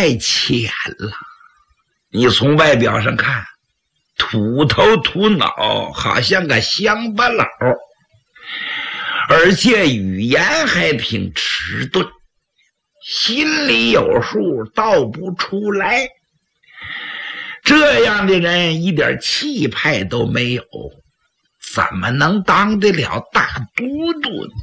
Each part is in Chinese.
太浅了。你从外表上看，秃头秃脑，好像个乡巴佬，而且语言还挺迟钝，心里有数，道不出来。这样的人一点气派都没有，怎么能当得了大都督呢？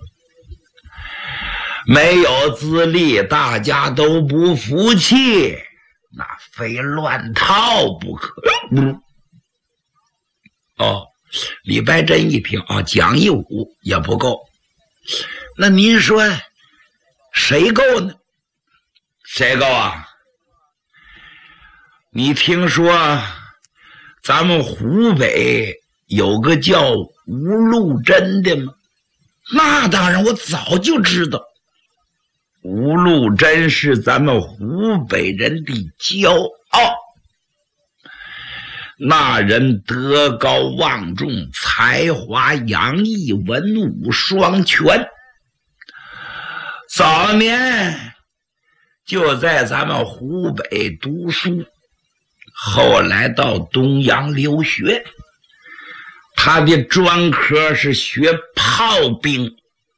没有资历，大家都不服气，那非乱套不可。李白真一听讲义武也不够，那您说谁够呢？谁够啊？你听说咱们湖北有个叫吴禄贞的吗？那当然，我早就知道。吴禄贞是咱们湖北人的骄傲，那人德高望重，才华洋溢，文武双全。早年就在咱们湖北读书，后来到东洋留学。他的专科是学炮兵，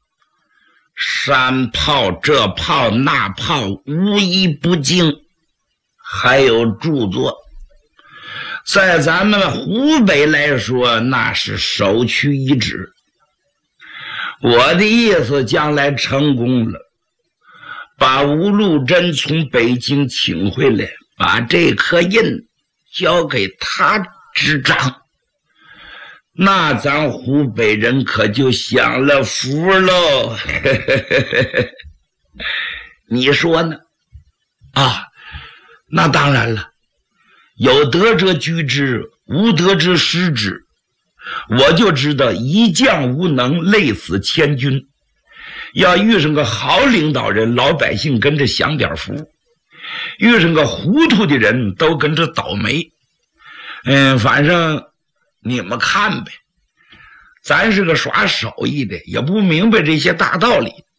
山炮这炮那炮无一不精，还有著作，在咱们湖北来说那是首屈一指。我的意思，将来成功了，把吴禄贞从北京请回来，把这颗印交给他执掌，那咱湖北人可就享了福喽。你说呢？那当然了，有德者居之，无德者失之。我就知道一将无能，累死千军。要遇上个好领导人，老百姓跟着享点福；遇上个糊涂的人，都跟着倒霉。反正你们看呗，咱是个耍手艺的，也不明白这些大道理。